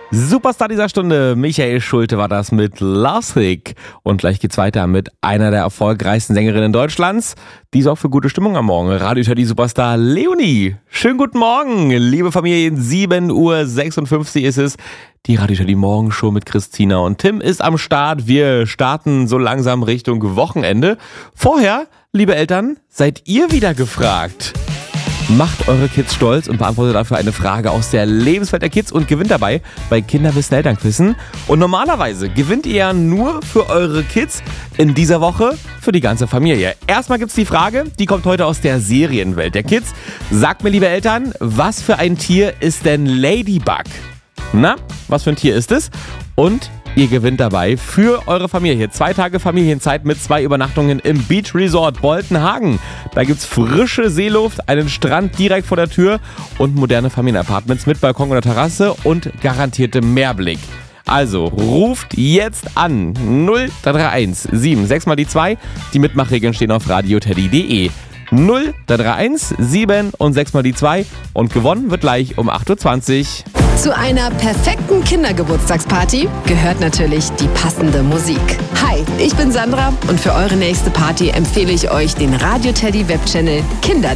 Superstar dieser Stunde, Michael Schulte war das mit Lovesick. Und gleich geht's weiter mit einer der erfolgreichsten Sängerinnen Deutschlands. Die sorgt für gute Stimmung am Morgen. Radio die Superstar Leonie. Schönen guten Morgen, liebe Familien. 7:56 Uhr ist es. Die Radio die Morgenshow mit Christina und Tim ist am Start. Wir starten so langsam Richtung Wochenende. Vorher, liebe Eltern, seid ihr wieder gefragt. Macht eure Kids stolz und beantwortet dafür eine Frage aus der Lebenswelt der Kids und gewinnt dabei bei Kinderwissen Elternquizzen. Und normalerweise gewinnt ihr ja nur für eure Kids, in dieser Woche für die ganze Familie. Erstmal gibt's die Frage, die kommt heute aus der Serienwelt der Kids. Sagt mir, liebe Eltern, was für ein Tier ist denn Ladybug? Na, was für ein Tier ist es? Und ihr gewinnt dabei für eure Familie 2 Tage Familienzeit mit 2 Übernachtungen im Beach Resort Boltenhagen. Da gibt's frische Seeluft, einen Strand direkt vor der Tür und moderne Familienapartments mit Balkon oder Terrasse und garantiertem Meerblick. Also ruft jetzt an 0331 76 mal die 2. Die Mitmachregeln stehen auf radioteddy.de. 0331 7 und 6 mal die 2 und gewonnen wird gleich um 8:20 Uhr. Zu einer perfekten Kindergeburtstagsparty gehört natürlich die passende Musik. Hi, ich bin Sandra und für eure nächste Party empfehle ich euch den Radio Teddy Webchannel Kinder